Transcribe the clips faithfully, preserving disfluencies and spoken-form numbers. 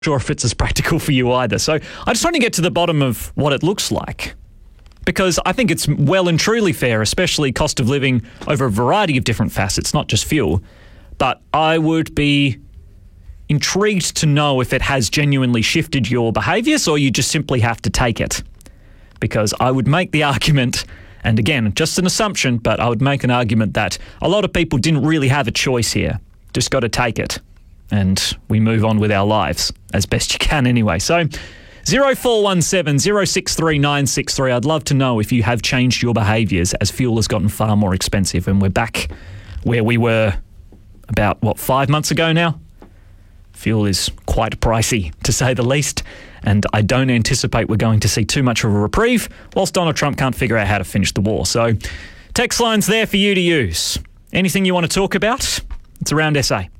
sure if it's as practical for you either. So I just want to get to the bottom of what it looks like, because I think it's well and truly fair, especially cost of living over a variety of different facets, not just fuel. But I would be intrigued to know if it has genuinely shifted your behaviours or you just simply have to take it. Because I would make the argument, and again, just an assumption, but I would make an argument that a lot of people didn't really have a choice here. Just got to take it. And we move on with our lives as best you can anyway. So zero four one seven, zero six three nine six three. I'd love to know if you have changed your behaviours as fuel has gotten far more expensive and we're back where we were about, what, five months ago now? Fuel is quite pricey, to say the least, and I don't anticipate we're going to see too much of a reprieve whilst Donald Trump can't figure out how to finish the war. So text line's there for you to use. Anything you want to talk about? It's around S A.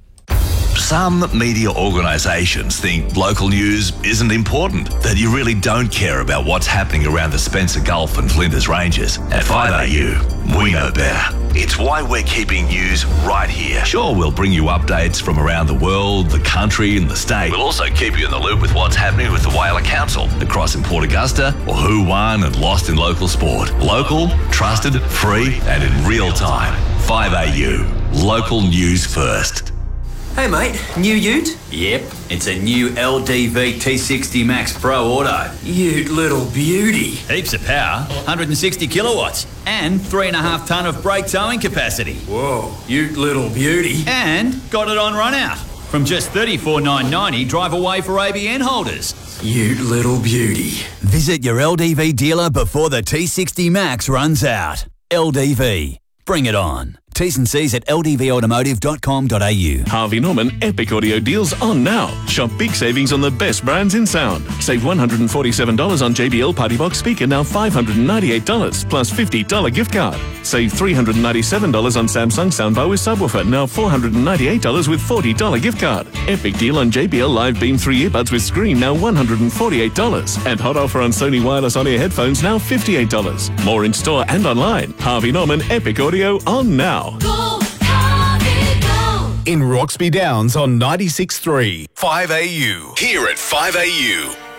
Some media organisations think local news isn't important, that you really don't care about what's happening around the Spencer Gulf and Flinders Ranges. At five A U, we know better. It's why we're keeping news right here. Sure, we'll bring you updates from around the world, the country and the state. We'll also keep you in the loop with what's happening with the Whaler Council, the Cross in Port Augusta, or who won and lost in local sport. Local, trusted, free and in real time. five A U, local news first. Hey mate, new ute? Yep, it's a new L D V T sixty Max Pro Auto. Ute little beauty. Heaps of power, one hundred sixty kilowatts, and three and a half tonne of brake towing capacity. Whoa, ute little beauty. And got it on run out. From just thirty-four thousand nine hundred ninety, drive away for A B N holders. Ute little beauty. Visit your L D V dealer before the T sixty Max runs out. L D V, bring it on. T's and C's at l d v automotive dot com dot a u. Harvey Norman Epic Audio deals on now. Shop big savings on the best brands in sound. Save one hundred forty-seven dollars on J B L Party Box speaker, now five hundred ninety-eight dollars plus fifty dollars gift card. Save three hundred ninety-seven dollars on Samsung soundbar with subwoofer, now four hundred ninety-eight dollars with forty dollars gift card. Epic deal on J B L Live Beam three earbuds with screen, now one hundred forty-eight dollars. And hot offer on Sony wireless on-ear headphones, now fifty-eight dollars. More in store and online. Harvey Norman Epic Audio on now. Go, Harvey, go. In Roxby Downs on ninety-six point three. five A U. Here at five A U.